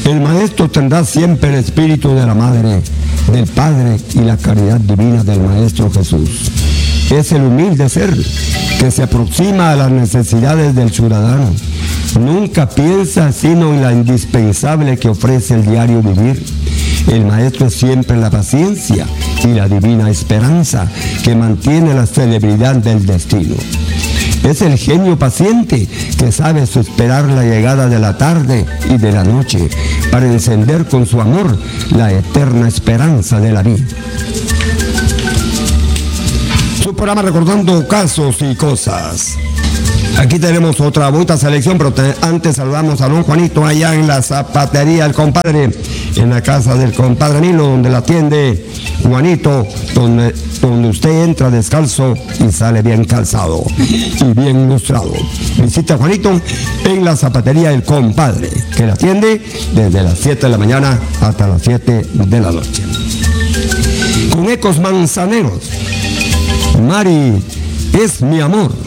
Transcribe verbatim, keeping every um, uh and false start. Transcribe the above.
El maestro tendrá siempre el espíritu de la madre, del padre y la caridad divina del maestro Jesús. Es el humilde ser que se aproxima a las necesidades del ciudadano. Nunca piensa sino en la indispensable que ofrece el diario vivir. El maestro es siempre la paciencia y la divina esperanza que mantiene la celebridad del destino. Es el genio paciente que sabe esperar la llegada de la tarde y de la noche para encender con su amor la eterna esperanza de la vida. Su programa Recordando Casos y Cosas. Aquí tenemos otra bonita selección, pero te, antes saludamos a don Juanito allá en la zapatería El Compadre, en la casa del compadre Nilo, donde la atiende Juanito, donde, donde usted entra descalzo y sale bien calzado y bien ilustrado. Visita a Juanito en la zapatería El Compadre, que la atiende desde las siete de la mañana hasta las siete de la noche. Con ecos manzaneros, Mari es mi amor.